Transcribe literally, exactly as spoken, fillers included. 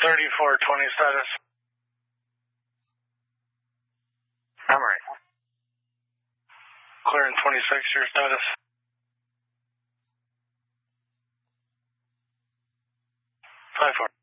thirty-four twenty status. Memory. Clearing twenty-six, your status. five four.